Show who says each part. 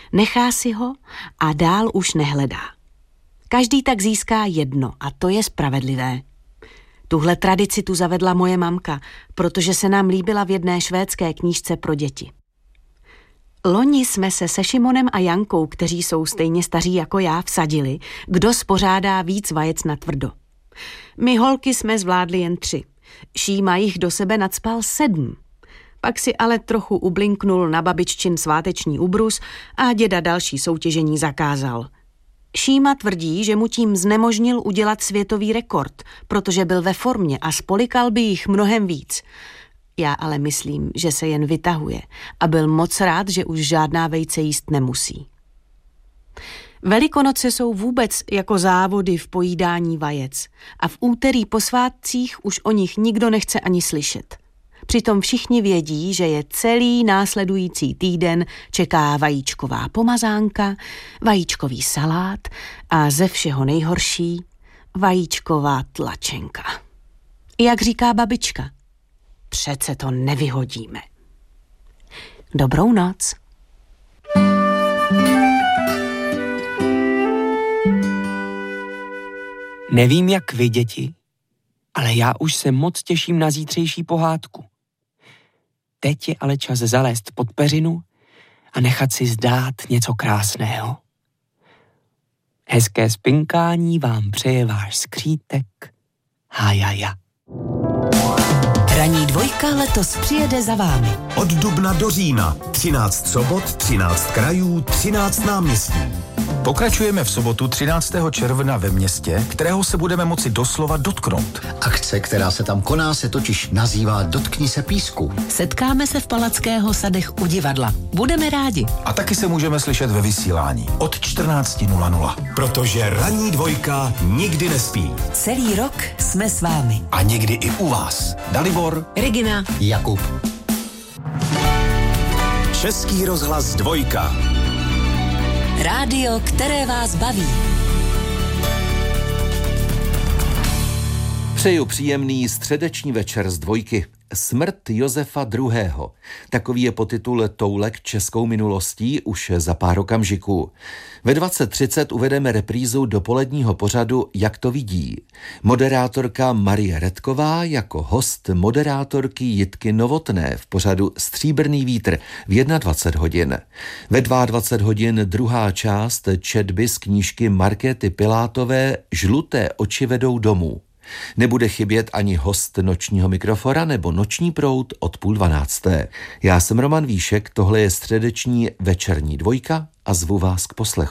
Speaker 1: Nechá si ho a dál už nehledá. Každý tak získá jedno a to je spravedlivé. Tuhle tradici tu zavedla moje mamka, protože se nám líbila v jedné švédské knížce pro děti. Loni jsme se Šimonem a Jankou, kteří jsou stejně staří jako já, vsadili, kdo spořádá víc vajec na tvrdo. My holky jsme zvládli jen 3. Šíma jich do sebe nacpal 7. Pak si ale trochu ublinknul na babiččin sváteční ubrus a děda další soutěžení zakázal. Šíma tvrdí, že mu tím znemožnil udělat světový rekord, protože byl ve formě a spolikal by jich mnohem víc. Já ale myslím, že se jen vytahuje a byl moc rád, že už žádná vejce jíst nemusí. Velikonoce jsou vůbec jako závody v pojídání vajec a v úterý po svátcích už o nich nikdo nechce ani slyšet. Přitom všichni vědí, že je celý následující týden čeká vajíčková pomazánka, vajíčkový salát a ze všeho nejhorší vajíčková tlačenka. Jak říká babička, přece to nevyhodíme. Dobrou noc.
Speaker 2: Nevím, jak vy, děti, ale já už se moc těším na zítřejší pohádku. Teď je ale čas zalézt pod peřinu a nechat si zdát něco krásného. Hezké spinkání vám přeje váš skřítek Hájaja.
Speaker 3: Ranní dvojka letos přijede za vámi.
Speaker 4: Od dubna do října 13 sobot, 13 krajů, 13 náměstí.
Speaker 5: Pokračujeme v sobotu 13. června ve městě, kterého se budeme moci doslova dotknout.
Speaker 6: Akce, která se tam koná, se totiž nazývá Dotkni se písku.
Speaker 3: Setkáme se v Palackého sadech u divadla. Budeme rádi.
Speaker 5: A taky se můžeme slyšet ve vysílání od 14:00.
Speaker 4: Protože ranní dvojka nikdy nespí.
Speaker 3: Celý rok jsme s vámi.
Speaker 5: A někdy i u vás. Dalibor,
Speaker 3: Regina,
Speaker 6: Jakub.
Speaker 4: Český rozhlas dvojka.
Speaker 3: Rádio, které vás baví.
Speaker 7: Přeju příjemný středeční večer z dvojky. Smrt Josefa II. Takový je podtitul Toulek českou minulostí už za pár okamžiků. Ve 20:30 uvedeme reprízu dopoledního pořadu Jak to vidí. Moderátorka Marie Redková jako host moderátorky Jitky Novotné v pořadu Stříbrný vítr v 21 hodin. Ve 22 hodin druhá část četby z knížky Markéty Pilátové Žluté oči vedou domů. Nebude chybět ani host nočního mikrofona nebo Noční proud od 11:30. Já jsem Roman Víšek, tohle je středeční večerní dvojka a zvu vás k poslechu.